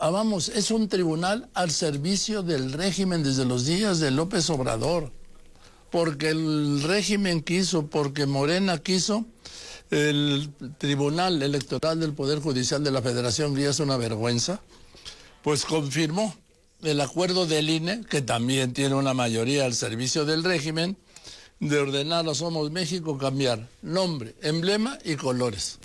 Vamos, es un tribunal al servicio del régimen desde los días de López Obrador. Porque el régimen quiso, porque Morena quiso, el Tribunal Electoral del Poder Judicial de la Federación, que ya es una vergüenza, pues confirmó el acuerdo del INE, que también tiene una mayoría al servicio del régimen, de ordenar a Somos México cambiar nombre, emblema y colores.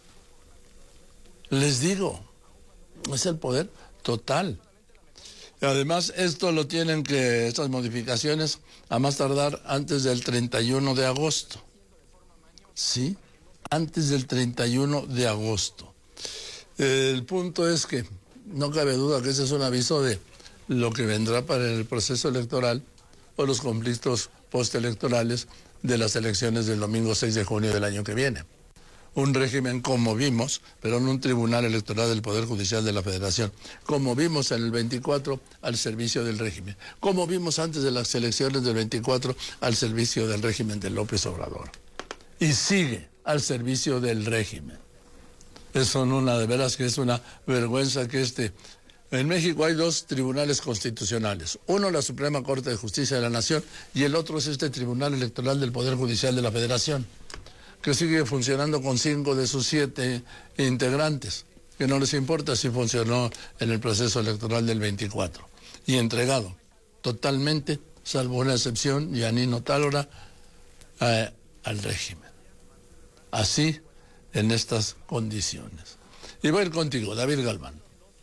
Les digo, es el poder total. Además, esto lo tienen que, estas modificaciones, a más tardar antes del 31 de agosto. ¿Sí? Antes del 31 de agosto. El punto es que no cabe duda que ese es un aviso de lo que vendrá para el proceso electoral o los conflictos postelectorales de las elecciones del domingo 6 de junio del año que viene. Un régimen como vimos, pero en un tribunal electoral del Poder Judicial de la Federación, como vimos en el 24 al servicio del régimen, como vimos antes de las elecciones del 24 al servicio del régimen de López Obrador. Y sigue al servicio del régimen. Eso de veras que es una vergüenza que En México hay dos tribunales constitucionales. Uno, la Suprema Corte de Justicia de la Nación, y el otro es este Tribunal Electoral del Poder Judicial de la Federación, que sigue funcionando con 5 de sus 7 integrantes, que no les importa si funcionó en el proceso electoral del 24, y entregado totalmente, salvo una excepción, Yanino Tálora, al régimen. Así, en estas condiciones. Y voy a ir contigo, David Galván.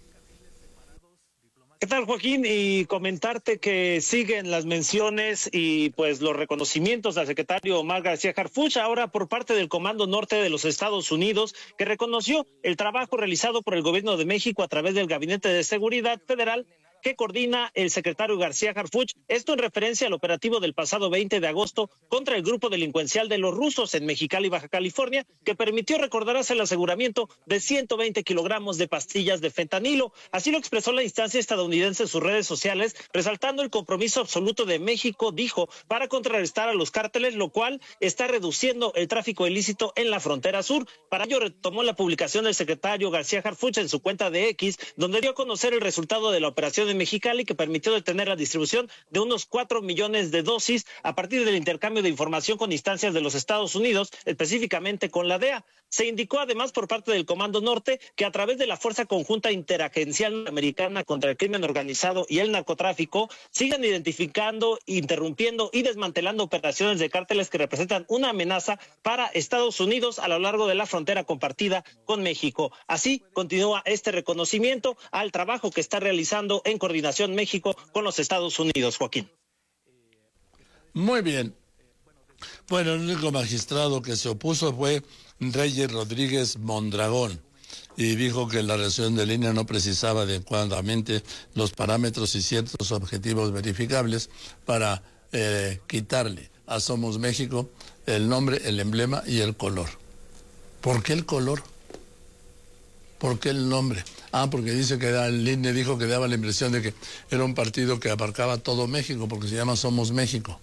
¿Qué tal, Joaquín? Y comentarte que siguen las menciones y pues los reconocimientos al secretario Omar García Harfuch, ahora por parte del Comando Norte de los Estados Unidos, que reconoció el trabajo realizado por el gobierno de México a través del Gabinete de Seguridad Federal que coordina el secretario García Harfuch, esto en referencia al operativo del pasado 20 de agosto contra el grupo delincuencial de los rusos en Mexicali, Baja California, que permitió, recordarás, el aseguramiento de 120 kilogramos de pastillas de fentanilo. Así lo expresó la instancia estadounidense en sus redes sociales, resaltando el compromiso absoluto de México, dijo, para contrarrestar a los cárteles, lo cual está reduciendo el tráfico ilícito en la frontera sur. Para ello retomó la publicación del secretario García Harfuch en su cuenta de X, donde dio a conocer el resultado de la operación de Mexicali, que permitió detener la distribución de unos 4 millones de dosis a partir del intercambio de información con instancias de los Estados Unidos, específicamente con la DEA. Se indicó además por parte del Comando Norte que a través de la Fuerza Conjunta Interagencial Americana contra el Crimen Organizado y el Narcotráfico siguen identificando, interrumpiendo y desmantelando operaciones de cárteles que representan una amenaza para Estados Unidos a lo largo de la frontera compartida con México. Así continúa este reconocimiento al trabajo que está realizando en coordinación México con los Estados Unidos, Joaquín. Muy bien. Bueno, el único magistrado que se opuso fue Reyes Rodríguez Mondragón y dijo que la resolución de línea no precisaba adecuadamente los parámetros y ciertos objetivos verificables para quitarle a Somos México el nombre, el emblema y el color. ¿Por qué el color? ¿Por qué el nombre? Porque dice que el INE dijo que daba la impresión de que era un partido que abarcaba todo México, porque se llama Somos México.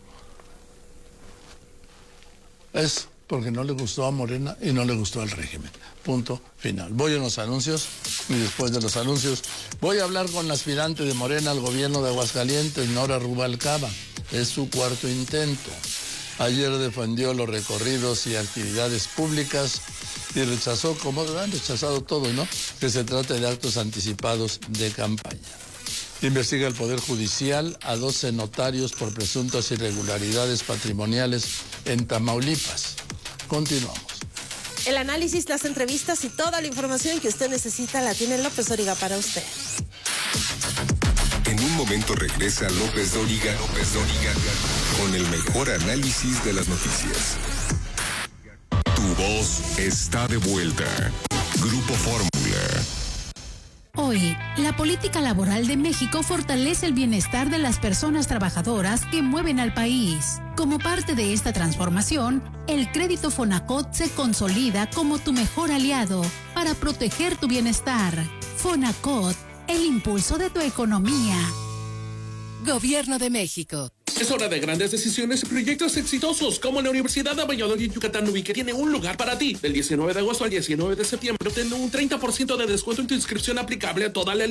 Es porque no le gustó a Morena y no le gustó al régimen. Punto final. Voy a los anuncios y después de los anuncios voy a hablar con la aspirante de Morena al gobierno de Aguascalientes, Nora Rubalcaba. Es su 4º intento. Ayer defendió los recorridos y actividades públicas y rechazó, como han rechazado todo, ¿no?, que se trate de actos anticipados de campaña. Investiga el Poder Judicial a 12 notarios por presuntas irregularidades patrimoniales en Tamaulipas. Continuamos. El análisis, las entrevistas y toda la información que usted necesita la tiene López Dóriga para usted. En un momento regresa López Dóriga con el mejor análisis de las noticias. Tu voz está de vuelta. Grupo Fórmula. Hoy, la política laboral de México fortalece el bienestar de las personas trabajadoras que mueven al país. Como parte de esta transformación, el crédito Fonacot se consolida como tu mejor aliado para proteger tu bienestar. Fonacot, el impulso de tu economía. Gobierno de México. Es hora de grandes decisiones y proyectos exitosos, como la Universidad de Valladolid Yucatán Nubí, que tiene un lugar para ti. Del 19 de agosto al 19 de septiembre, obtén un 30% de descuento en tu inscripción aplicable a toda la